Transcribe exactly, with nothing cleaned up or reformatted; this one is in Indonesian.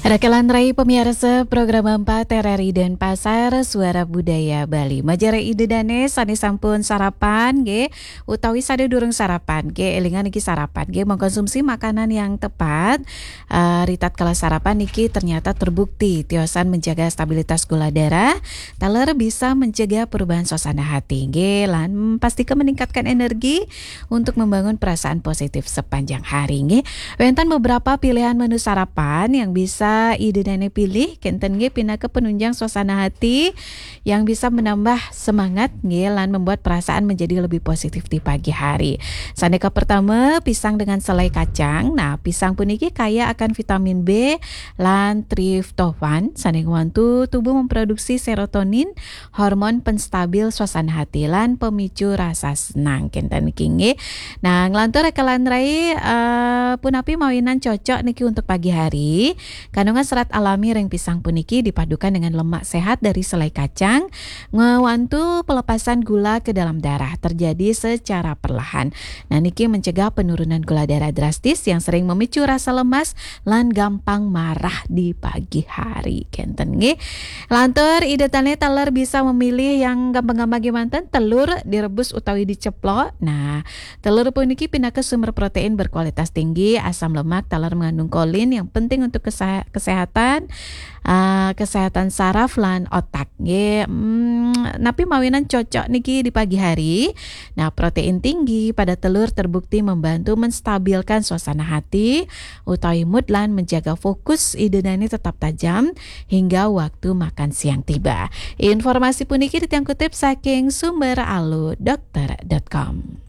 Rakalan Rai pemirsa program empat T R R I dan Pasar Suara Budaya Bali. Majare ide dane sani sampun sarapan ge utawi sade durung sarapan ge elingan iki sarapan ge mengkonsumsi makanan yang tepat. Uh, ritat kala sarapan niki ternyata terbukti tiosan menjaga stabilitas gula darah, taler bisa mencegah perubahan suasana hati ge lan pastikan meningkatkan energi untuk membangun perasaan positif sepanjang hari ge. Wenten beberapa pilihan menu sarapan yang bisa ide dane pilih kenten ge pina ke penunjang suasana hati yang bisa menambah semangat ge lan membuat perasaan menjadi lebih positif di pagi hari. Saneka pertama pisang dengan selai kacang. Nah, pisang puniki kaya akan vitamin B lan triptofan. Saneka wantu tubuh memproduksi serotonin, hormon penstabil suasana hati lan pemicu rasa senang kenten iki nge. Nah, nglantur rekalan rai uh, punapi mawinan cocok niki untuk pagi hari. Kandungan serat alami ring pisang puniki dipadukan dengan lemak sehat dari selai kacang ngewantu pelepasan gula ke dalam darah terjadi secara perlahan. Nah niki mencegah penurunan gula darah drastis yang sering memicu rasa lemas lan gampang marah di pagi hari. Kenten nggih. Lantur ide tane taler bisa memilih yang gampang-gampang manten telur direbus utawi diceplok. Nah, telur puniki pinaka sumber protein berkualitas tinggi, asam lemak, taler mengandung kolin yang penting untuk kesa- kesehatan uh, kesehatan saraf lan otak nggih. Hmm, napi mawinan cocok niki di pagi hari. Nah, protein tinggi pada telur terbukti membantu menstabilkan suasana hati utawi mood lan menjaga fokus ide dani tetap tajam hingga waktu makan siang tiba. Informasi puniki ditiang kutip saking sumber alu dokter dot com.